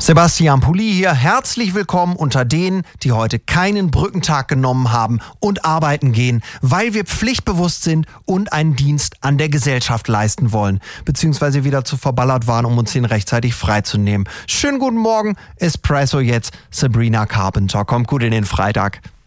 Sebastian Pulli hier, herzlich willkommen unter denen, die heute keinen Brückentag genommen haben und arbeiten gehen, weil wir pflichtbewusst sind und einen Dienst an der Gesellschaft leisten wollen, beziehungsweise wieder zu verballert waren, um uns den rechtzeitig freizunehmen. Schönen guten Morgen, Espresso jetzt, Sabrina Carpenter. Kommt gut in den Freitag.